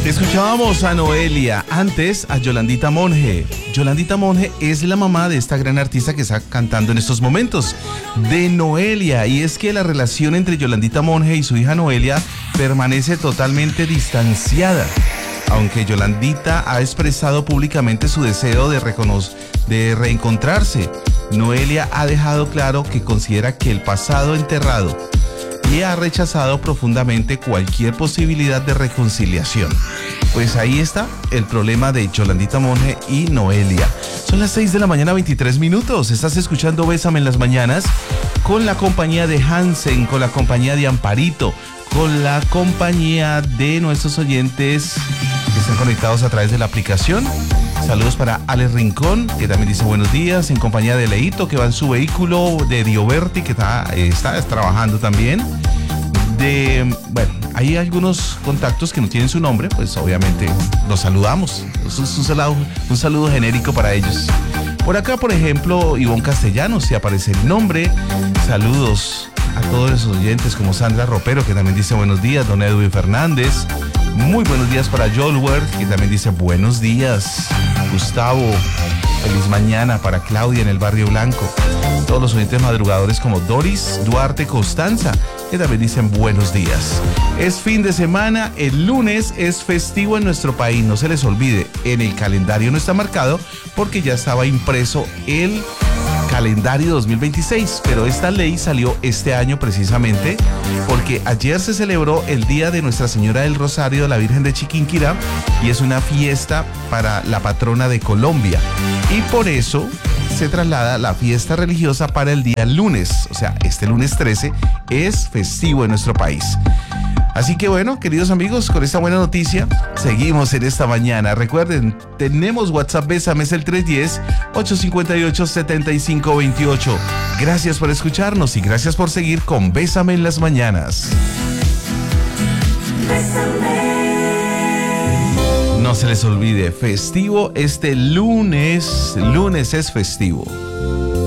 Escuchábamos a Noelia, antes a Yolandita Monge. Yolandita Monge es la mamá de esta gran artista que está cantando en estos momentos, de Noelia. Y es que la relación entre Yolandita Monge y su hija Noelia permanece totalmente distanciada. Aunque Yolandita ha expresado públicamente su deseo de reencontrarse, Noelia ha dejado claro que considera que el pasado enterrado y ha rechazado profundamente cualquier posibilidad de reconciliación. Pues ahí está el problema de Yolandita Monge y Noelia. Son las 6 de la mañana, 23 minutos. Estás escuchando Bésame en las mañanas con la compañía de Hansen, con la compañía de Amparito, con la compañía de nuestros oyentes que están conectados a través de la aplicación. Saludos para Alex Rincón, que también dice buenos días, en compañía de Leito, que va en su vehículo, de Dioberti, que está trabajando también. Bueno, hay algunos contactos que no tienen su nombre, pues obviamente los saludamos. Es un saludo genérico para ellos. Por acá, por ejemplo, Ivonne Castellanos, si aparece el nombre. Saludos a todos los oyentes, como Sandra Ropero, que también dice buenos días, don Edwin Fernández. Muy buenos días para Joel Worth, que también dice buenos días. Gustavo, feliz mañana para Claudia en el Barrio Blanco. Todos los oyentes madrugadores como Doris, Duarte, Constanza, que también dicen buenos días. Es fin de semana, el lunes es festivo en nuestro país, no se les olvide. En el calendario no está marcado porque ya estaba impreso el calendario 2026, pero esta ley salió este año precisamente porque ayer se celebró el Día de Nuestra Señora del Rosario de la Virgen de Chiquinquirá y es una fiesta para la patrona de Colombia, y por eso se traslada la fiesta religiosa para el día lunes, o sea, este lunes 13 es festivo en nuestro país. Así que bueno, queridos amigos, con esta buena noticia, seguimos en esta mañana. Recuerden, tenemos WhatsApp Bésame, es el 310-858-7528. Gracias por escucharnos y gracias por seguir con Bésame en las mañanas. No se les olvide, festivo este lunes es festivo.